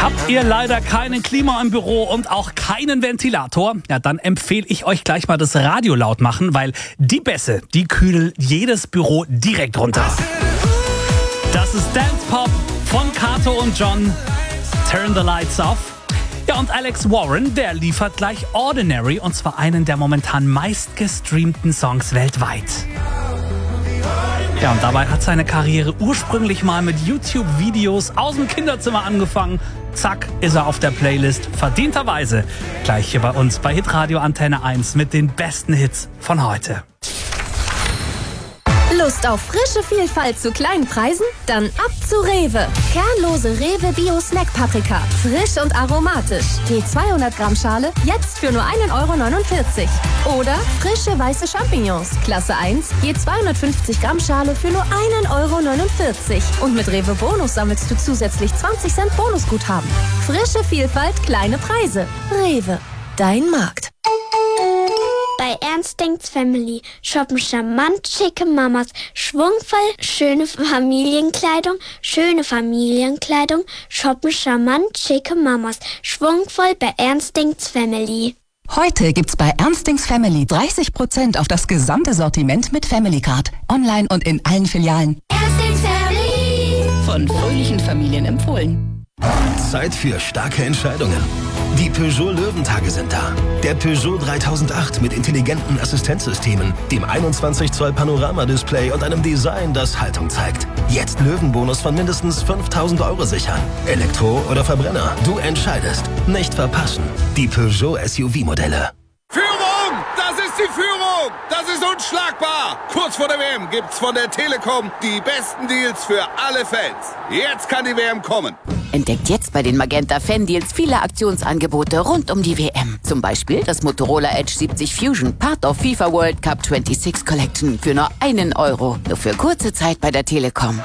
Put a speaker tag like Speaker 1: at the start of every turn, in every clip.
Speaker 1: Habt ihr leider keinen Klima im Büro und auch keinen Ventilator? Ja, dann empfehle ich euch gleich mal das Radio laut machen, weil die Bässe, die kühlen jedes Büro direkt runter. Das ist Dance Pop von Kato und John. Turn the Lights Off. Ja, und Alex Warren, der liefert gleich Ordinary, und zwar einen der momentan meistgestreamten Songs weltweit. Ja, und dabei hat seine Karriere ursprünglich mal mit YouTube-Videos aus dem Kinderzimmer angefangen. Zack, ist er auf der Playlist, verdienterweise. Gleich hier bei uns bei Hitradio Antenne 1 mit den besten Hits von heute.
Speaker 2: Lust auf frische Vielfalt zu kleinen Preisen? Dann ab zu Rewe. Kernlose Rewe Bio Snack Paprika. Frisch und aromatisch. Je 200 Gramm Schale jetzt für nur 1,49 €. Oder frische weiße Champignons. Klasse 1. Je 250 Gramm Schale für nur 1,49 €. Und mit Rewe Bonus sammelst du zusätzlich 20 Cent Bonusguthaben. Frische Vielfalt, kleine Preise. Rewe. Dein Markt.
Speaker 3: Bei Ernst Denkt's Family shoppen charmant schicke Mamas, schwungvoll schöne Familienkleidung, shoppen charmant schicke Mamas, schwungvoll bei Ernst Denkt's Family.
Speaker 4: Heute gibt's bei Ernst Denkt's Family 30% auf das gesamte Sortiment mit Family Card. Online und in allen Filialen.
Speaker 3: Ernst Denkt's Family.
Speaker 4: Von fröhlichen Familien empfohlen.
Speaker 5: Zeit für starke Entscheidungen. Die Peugeot Löwentage sind da. Der Peugeot 3008 mit intelligenten Assistenzsystemen, dem 21 Zoll Panoramadisplay und einem Design, das Haltung zeigt. Jetzt Löwenbonus von mindestens 5.000 € sichern. Elektro oder Verbrenner, du entscheidest. Nicht verpassen. Die Peugeot SUV-Modelle.
Speaker 6: Führung! Das ist die Führung! Das ist unschlagbar! Kurz vor der WM gibt's von der Telekom die besten Deals für alle Fans. Jetzt kann die WM kommen.
Speaker 7: Entdeckt jetzt bei den Magenta Fan-Deals viele Aktionsangebote rund um die WM. Zum Beispiel das Motorola Edge 70 Fusion, Part of FIFA World Cup 26 Collection für nur 1 €. Nur für kurze Zeit bei der Telekom.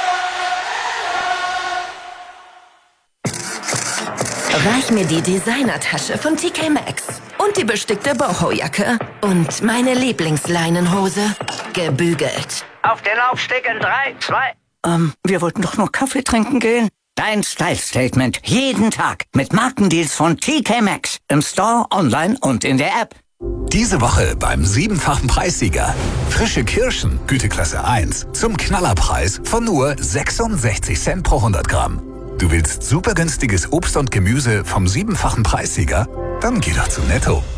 Speaker 8: Reich mir die Designertasche von TK Maxx und die bestickte Boho-Jacke und meine Lieblingsleinenhose, gebügelt.
Speaker 9: Auf den Laufsteg in 3, 2...
Speaker 10: Wir wollten doch nur Kaffee trinken gehen. Dein Style-Statement jeden Tag mit Markendeals von TK Maxx. Im Store, online und in der App.
Speaker 11: Diese Woche beim 7-fachen Preissieger. Frische Kirschen, Güteklasse 1, zum Knallerpreis von nur 66 Cent pro 100 Gramm. Du willst super günstiges Obst und Gemüse vom 7-fachen Preissieger? Dann geh doch zu Netto.